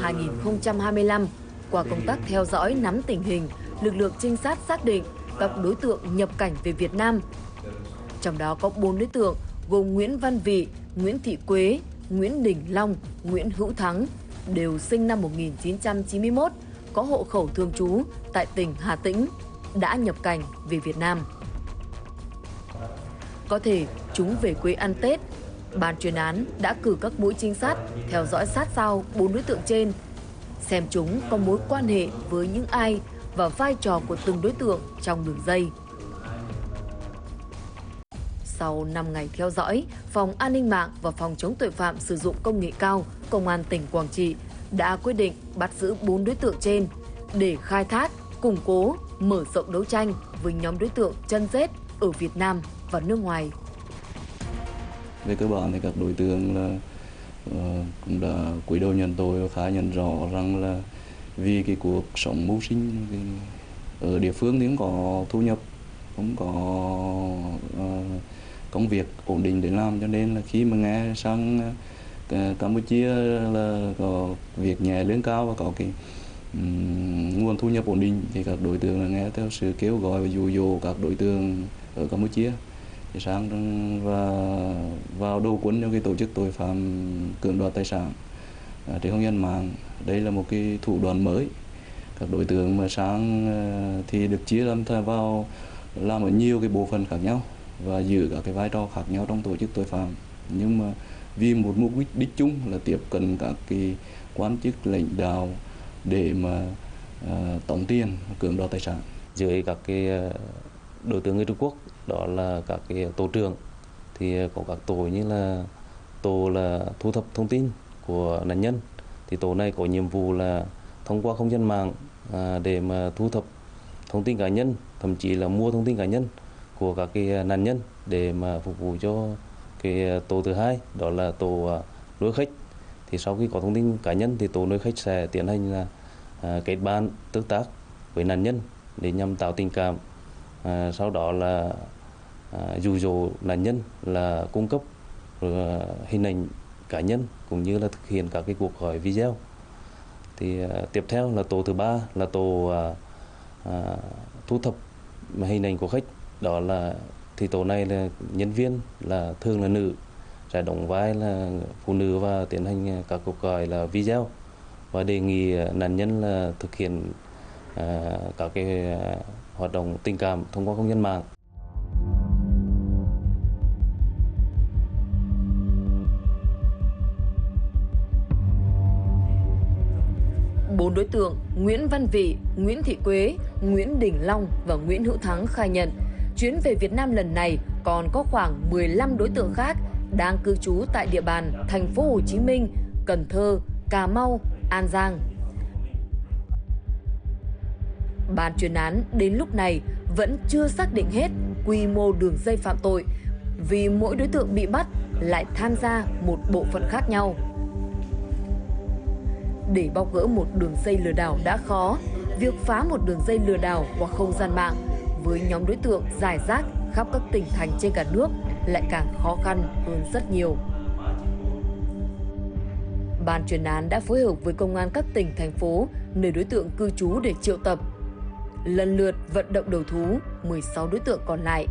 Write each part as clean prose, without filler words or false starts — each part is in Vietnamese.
2025, qua công tác theo dõi nắm tình hình, lực lượng trinh sát xác định các đối tượng nhập cảnh về Việt Nam. Trong đó có 4 đối tượng gồm Nguyễn Văn Vị, Nguyễn Thị Quế, Nguyễn Đình Long, Nguyễn Hữu Thắng, đều sinh năm 1991, có hộ khẩu thường trú tại tỉnh Hà Tĩnh, đã nhập cảnh về Việt Nam. Có thể chúng về quê ăn Tết. Ban chuyên án đã cử các mũi trinh sát theo dõi sát sao 4 đối tượng trên, xem chúng có mối quan hệ với những ai và vai trò của từng đối tượng trong đường dây. Sau 5 ngày theo dõi, Phòng An ninh mạng và Phòng chống tội phạm sử dụng công nghệ cao, Công an tỉnh Quảng Trị đã quyết định bắt giữ 4 đối tượng trên để khai thác, củng cố, mở rộng đấu tranh với nhóm đối tượng chân rết ở Việt Nam và nước ngoài. Về cơ bản thì các đối tượng cũng đã cúi đầu nhận tội và khai nhận rõ rằng là vì cái cuộc sống mưu sinh ở địa phương thì không có thu nhập, không có công việc ổn định để làm, cho nên là khi mà nghe sang Campuchia là có việc nhẹ lương cao và có cái nguồn thu nhập ổn định thì các đối tượng là nghe theo sự kêu gọi và dụ dỗ các đối tượng ở Campuchia thì sang và vào đầu quân cho cái tổ chức tội phạm cưỡng đoạt tài sản trên không gian mạng. Đây là một cái thủ đoạn mới. Các đối tượng mà sang thì được chia vào làm ở nhiều cái bộ phận khác nhau và giữ các cái vai trò khác nhau trong tổ chức tội phạm, nhưng mà vì một mục đích chung là tiếp cận các cái quan chức lãnh đạo để mà tống tiền, cưỡng đoạt tài sản. Dưới các cái đối tượng người Trung Quốc, đó là các cái tổ trưởng, thì có các tổ như là tổ là thu thập thông tin của nạn nhân. Thì tổ này có nhiệm vụ là thông qua không gian mạng để mà thu thập thông tin cá nhân, thậm chí là mua thông tin cá nhân của các cái nạn nhân để mà phục vụ cho cái tổ thứ hai, đó là tổ nuôi khách. Thì sau khi có thông tin cá nhân thì tổ nuôi khách sẽ tiến hành là kết bạn tương tác với nạn nhân để nhằm tạo tình cảm, sau đó là dụ dỗ nạn nhân là cung cấp hình ảnh cá nhân cũng như là thực hiện các cái cuộc gọi video. Thì tiếp theo là tổ thứ ba là tổ thu thập hình ảnh của khách, đó là thì tổ này là nhân viên là thường là nữ, sẽ đóng vai là phụ nữ và tiến hành các cuộc gọi là video và đề nghị nạn nhân là thực hiện các cái hoạt động tình cảm thông qua không gian mạng. Bốn đối tượng Nguyễn Văn Vị, Nguyễn Thị Quế, Nguyễn Đình Long và Nguyễn Hữu Thắng khai nhận chuyến về Việt Nam lần này còn có khoảng 15 đối tượng khác đang cư trú tại địa bàn thành phố Hồ Chí Minh, Cần Thơ, Cà Mau, An Giang. Ban chuyên án đến lúc này vẫn chưa xác định hết quy mô đường dây phạm tội vì mỗi đối tượng bị bắt lại tham gia một bộ phận khác nhau. Để bóc gỡ một đường dây lừa đảo đã khó, việc phá một đường dây lừa đảo qua không gian mạng với nhóm đối tượng rải rác khắp các tỉnh thành trên cả nước lại càng khó khăn hơn rất nhiều. Ban chuyên án đã phối hợp với công an các tỉnh, thành phố nơi đối tượng cư trú để triệu tập, lần lượt vận động đầu thú 16 đối tượng còn lại.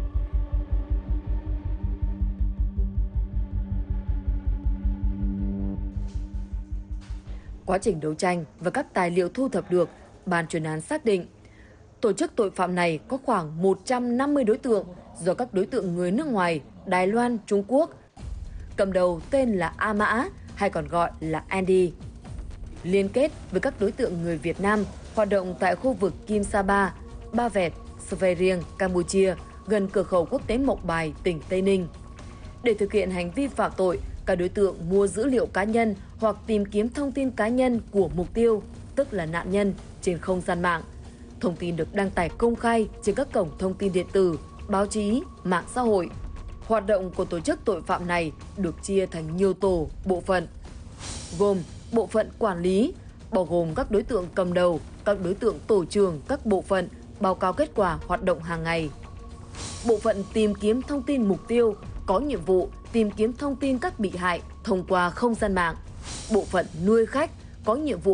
Quá trình đấu tranh và các tài liệu thu thập được, ban chuyên án xác định tổ chức tội phạm này có khoảng 150 đối tượng do các đối tượng người nước ngoài, Đài Loan, Trung Quốc. Cầm đầu tên là A Mã hay còn gọi là Andy. Liên kết với các đối tượng người Việt Nam hoạt động tại khu vực Kim Sapa, Ba Vẹt, Svay Rieng, Campuchia, gần cửa khẩu quốc tế Mộc Bài, tỉnh Tây Ninh. Để thực hiện hành vi phạm tội, các đối tượng mua dữ liệu cá nhân hoặc tìm kiếm thông tin cá nhân của mục tiêu, tức là nạn nhân, trên không gian mạng. Thông tin được đăng tải công khai trên các cổng thông tin điện tử, báo chí, mạng xã hội. Hoạt động của tổ chức tội phạm này được chia thành nhiều tổ, bộ phận, gồm bộ phận quản lý, bao gồm các đối tượng cầm đầu, các đối tượng tổ trưởng các bộ phận, báo cáo kết quả hoạt động hàng ngày. Bộ phận tìm kiếm thông tin mục tiêu có nhiệm vụ tìm kiếm thông tin các bị hại thông qua không gian mạng. Bộ phận nuôi khách có nhiệm vụ